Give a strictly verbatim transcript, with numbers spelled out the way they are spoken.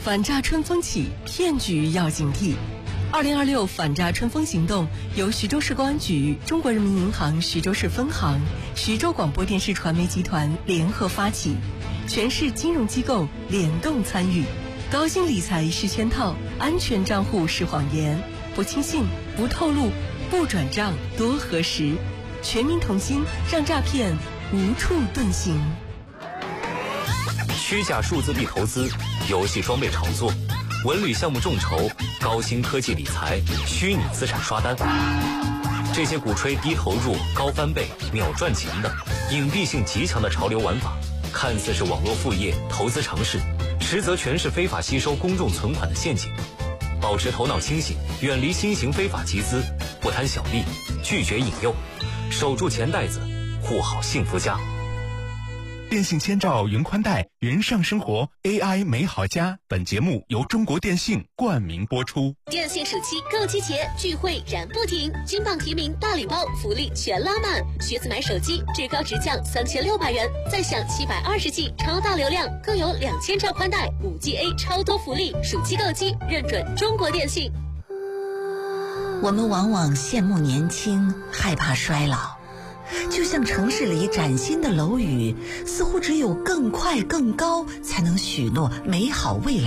反诈春风起，骗局要警惕。二零二六反诈春风行动由徐州市公安局、中国人民银行徐州市分行、徐州广播电视传媒集团联合发起，全市金融机构联动参与。高薪理财是圈套，安全账户是谎言，不轻信，不透露，不转账，多核实。全民同心，让诈骗无处遁形。 虚假数字币投资、游戏装备炒作、文旅项目众筹、高新科技理财、虚拟资产刷单，这些鼓吹低投入、高翻倍、秒赚钱的隐蔽性极强的潮流玩法，看似是网络副业、投资尝试，实则全是非法吸收公众存款的陷阱。保持头脑清醒，远离新型非法集资，不贪小利，拒绝引诱，守住钱袋子，护好幸福家。 电信千兆云宽带，云上生活 A I 美好家。本节目由中国电信冠名播出。 电信暑期购机节聚会燃不停，金榜题名大礼包福利全拉满。学子买手机至高直降三千六百元，再享七百二十 G 超大流量，更有两千兆宽带、五 G A 超多福利。暑期购机认准中国电信。 我们往往羡慕年轻，害怕衰老。就像城市里崭新的楼宇，似乎只有更快更高才能许诺美好未来。